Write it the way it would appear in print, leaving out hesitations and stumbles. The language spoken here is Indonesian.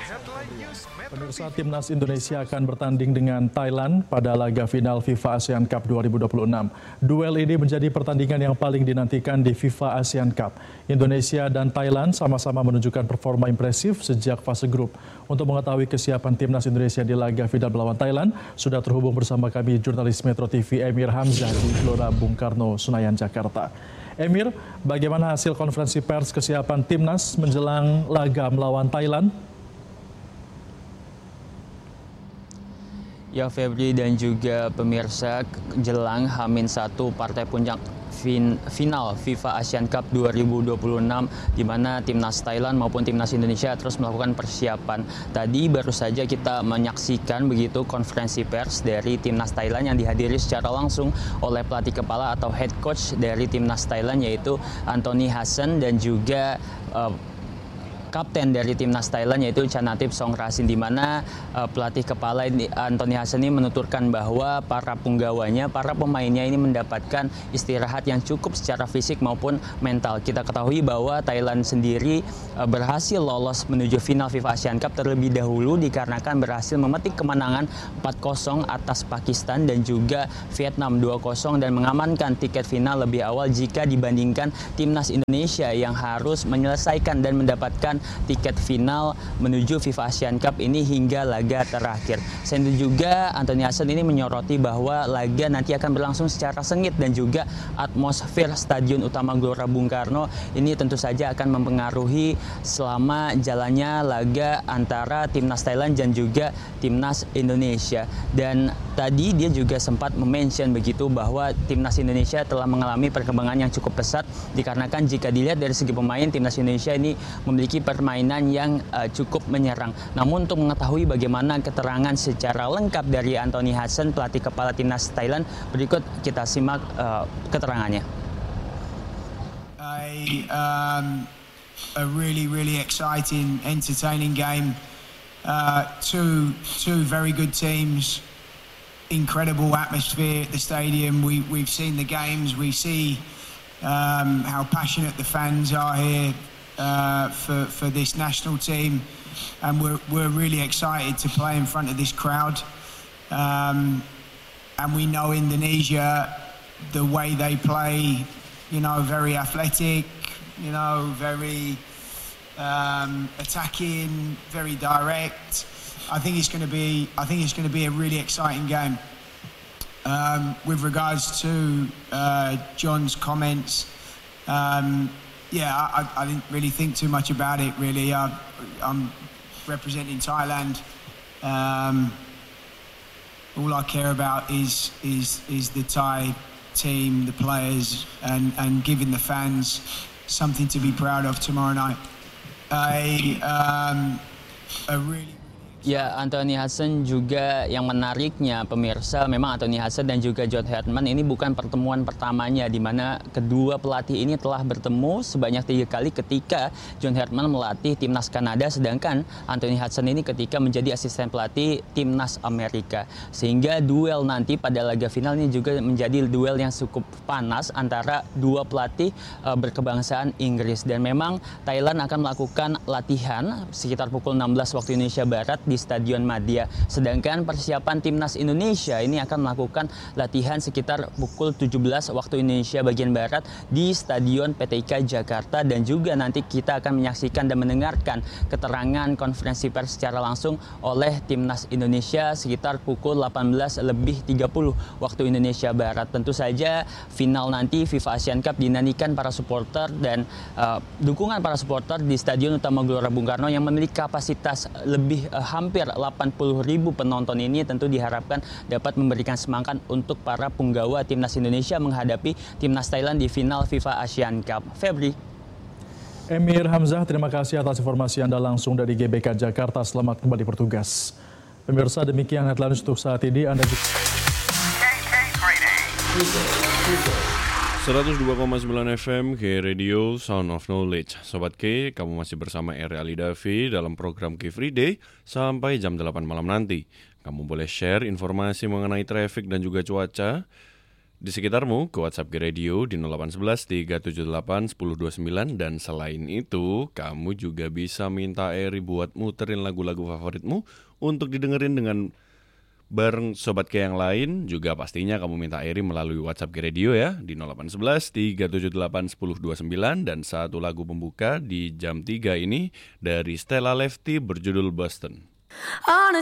Pemirsa, Timnas Indonesia akan bertanding dengan Thailand pada laga final FIFA ASEAN Cup 2026. Duel ini menjadi pertandingan yang paling dinantikan di FIFA ASEAN Cup. Indonesia dan Thailand sama-sama menunjukkan performa impresif sejak fase grup. Untuk mengetahui kesiapan Timnas Indonesia di laga final melawan Thailand, sudah terhubung bersama kami jurnalis Metro TV Emir Hamzah di Gelora Bung Karno, Senayan, Jakarta. Emir, bagaimana hasil konferensi pers kesiapan Timnas menjelang laga melawan Thailand? Ya, Febri dan juga pemirsa, jelang H-1 partai puncak final FIFA ASEAN Cup 2026 di mana Timnas Thailand maupun Timnas Indonesia terus melakukan persiapan. Tadi baru saja kita menyaksikan begitu konferensi pers dari Timnas Thailand yang dihadiri secara langsung oleh pelatih kepala atau head coach dari Timnas Thailand yaitu Anthony Hassan dan juga kapten dari Timnas Thailand yaitu Chanatip Songkrasin, di mana pelatih kepala Anthony Hassan ini menuturkan bahwa para punggawanya, para pemainnya ini mendapatkan istirahat yang cukup secara fisik maupun mental. Kita ketahui bahwa Thailand sendiri berhasil lolos menuju final FIFA ASEAN Cup terlebih dahulu dikarenakan berhasil memetik kemenangan 4-0 atas Pakistan dan juga Vietnam 2-0 dan mengamankan tiket final lebih awal jika dibandingkan Timnas Indonesia yang harus menyelesaikan dan mendapatkan tiket final menuju FIFA ASEAN Cup ini hingga laga terakhir. Selain itu juga Anthony Hassan ini menyoroti bahwa laga nanti akan berlangsung secara sengit dan juga atmosfer Stadion Utama Gelora Bung Karno ini tentu saja akan mempengaruhi selama jalannya laga antara Timnas Thailand dan juga Timnas Indonesia. Dan tadi dia juga sempat mention begitu bahwa Timnas Indonesia telah mengalami perkembangan yang cukup pesat dikarenakan jika dilihat dari segi pemain Timnas Indonesia ini memiliki permainan yang cukup menyerang. Namun untuk mengetahui bagaimana keterangan secara lengkap dari Anthony Hassan, pelatih kepala Timnas Thailand, berikut kita simak keterangannya. A really exciting, entertaining game. Two very good teams. Incredible atmosphere at the stadium. We've seen the games. We see how passionate the fans are here. For this national team, and we're really excited to play in front of this crowd. And we know Indonesia, the way they play, very athletic, very attacking, very direct. I think it's going to be a really exciting game. With regards to John's comments. Yeah, I didn't really think too much about it, really. I'm representing Thailand. All I care about is the Thai team, the players, and giving the fans something to be proud of tomorrow night. Ya, Anthony Hassan juga yang menariknya pemirsa, memang Anthony Hassan dan juga John Herdman ini bukan pertemuan pertamanya di mana kedua pelatih ini telah bertemu sebanyak 3 kali ketika John Herdman melatih Timnas Kanada sedangkan Anthony Hassan ini ketika menjadi asisten pelatih Timnas Amerika. Sehingga duel nanti pada laga final ini juga menjadi duel yang cukup panas antara dua pelatih berkebangsaan Inggris dan memang Thailand akan melakukan latihan sekitar pukul 16 waktu Indonesia Barat di Stadion Madia. Sedangkan persiapan Timnas Indonesia ini akan melakukan latihan sekitar pukul 17 waktu Indonesia bagian Barat di Stadion PTIK Jakarta dan juga nanti kita akan menyaksikan dan mendengarkan keterangan konferensi pers secara langsung oleh Timnas Indonesia sekitar pukul 18:30 waktu Indonesia Barat. Tentu saja final nanti FIFA ASEAN Cup dinantikan para supporter dan dukungan para supporter di Stadion Utama Gelora Bung Karno yang memiliki kapasitas lebih hampir 80.000 penonton ini tentu diharapkan dapat memberikan semangat untuk para punggawa Timnas Indonesia menghadapi Timnas Thailand di final FIFA ASEAN Cup. Febri. Emir Hamzah, terima kasih atas informasi Anda langsung dari GBK Jakarta. Selamat kembali bertugas. Pemirsa, demikian headline untuk saat ini. Anda 102,9 FM K Radio Sound of Knowledge. Sobat K, kamu masih bersama Eri Alidavi dalam program K Free Day sampai jam 8 malam nanti. Kamu boleh share informasi mengenai traffic dan juga cuaca di sekitarmu ke WhatsApp Ge Radio di 0811 378 1029 dan selain itu kamu juga bisa minta Eri buat muterin lagu-lagu favoritmu untuk didengerin dengan bareng Sobat Ge yang lain. Juga pastinya kamu minta Eri melalui WhatsApp Ge Radio ya di 0811 378 1029 dan satu lagu pembuka di jam 3 ini dari Stella Lefty berjudul Boston.